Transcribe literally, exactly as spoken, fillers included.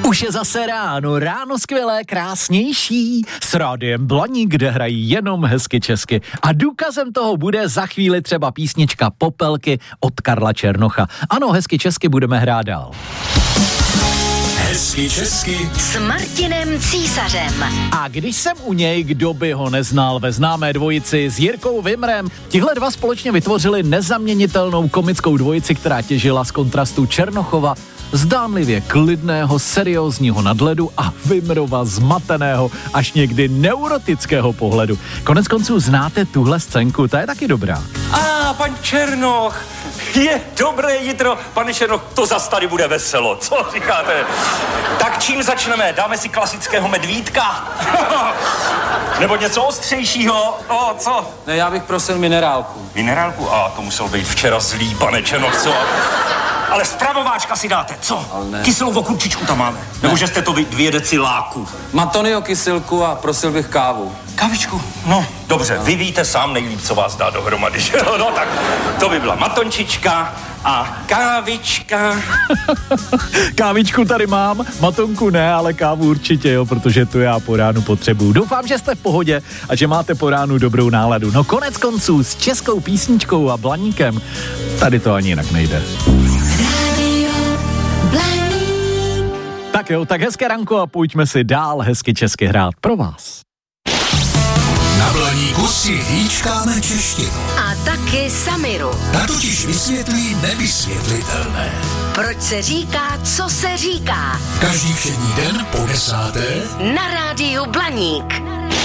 Už je zase ráno, ráno skvělé, krásnější, s rádiem Blaník, kde hrají jenom hezky česky. A důkazem toho bude za chvíli třeba písnička Popelky od Karla Černocha. Ano, hezky česky budeme hrát dál. Hezky česky s Martinem Císařem. A když jsem u něj, kdo by ho neznal, ve známé dvojici s Jirkou Vimrem, tihle dva společně vytvořili nezaměnitelnou komickou dvojici, která těžila z kontrastu Černochova, zdánlivě klidného, seriózního nadhledu a Vimrova zmateného, až někdy neurotického pohledu. Konec konců znáte tuhle scénku, ta je taky dobrá. A ah, pan Černoch, je dobré jitro, pane Černoch, to zas tady bude veselo, co říkáte? Tak čím začneme? Dáme si klasického medvídka? Nebo něco ostřejšího? O, co? Ne, já bych prosil minerálku. Minerálku? A to muselo být včera zlý, pane Černoch, co? Ale spravováčka si dáte, co? Kyselou okurčičku tam máme. Ne. Nebo že jste to vy dvě deci láku. Matonio kysilku a prosil bych kávu. Kavičku? No, dobře, no. Vy víte sám nejlíp, co vás dá dohromady, že? No tak, to by byla matončička a kávička. Kávičku tady mám, matonku ne, ale kávu určitě, jo, protože tu já po ránu potřebuju. Doufám, že jste v pohodě a že máte po ránu dobrou náladu. No konec konců s českou písničkou a Blaníkem tady to ani jinak nejde. Tak jo, tak hezké ranko a pojďme si dál hezky česky hrát pro vás. Na Blaníku si hýčkáme češtinu. A taky Samiru. Ta totiž vysvětlí nevysvětlitelné. Proč se říká, co se říká? Každý všední den po desáté na rádiu Blaník.